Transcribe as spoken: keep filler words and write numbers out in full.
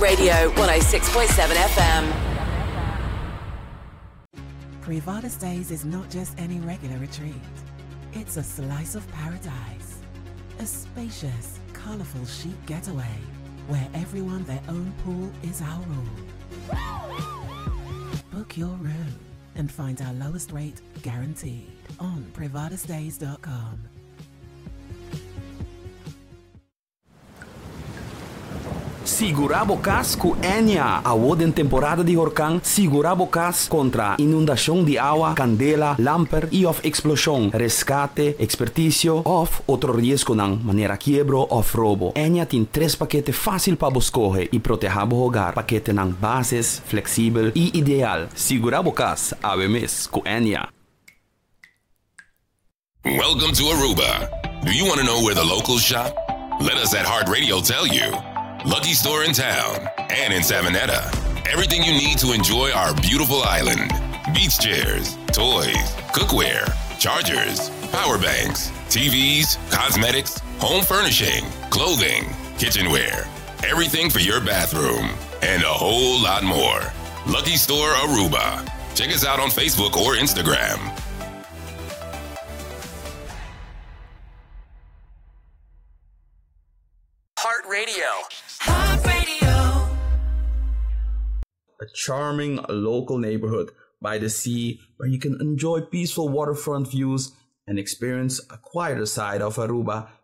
Radio one oh six point seven F M. Privada Stays is not just any regular retreat. It's a slice of paradise. A spacious, colourful chic getaway where everyone their own pool is our rule. Book your room and find our lowest rate guaranteed on privada stays dot com. Sigurabo Cas ku Enya. Award em temporada de huracán, Sigurabo Cas contra inundação de água, candela, lamper e of explosão, rescate, expertício of outro risco ng maneira quebro of roubo. Enya tem três paquetes fácil para escolher e proteger o hogar. Paquete ng bases, flexível e ideal. Sigurabo Cas, ave mes ku Enya. Welcome to Aruba. Do you want to know where the locals shop? Let us at Heart Radio tell you. Lucky Store in town and in Savanetta. Everything you need to enjoy our beautiful island. Beach chairs, toys, cookware, chargers, power banks, T Vs, cosmetics, home furnishing, clothing, kitchenware, everything for your bathroom, and a whole lot more. Lucky Store Aruba. Check us out on Facebook or Instagram. Heart Radio. Heart Radio. A charming local neighborhood by the sea where you can enjoy peaceful waterfront views and experience a quieter side of Aruba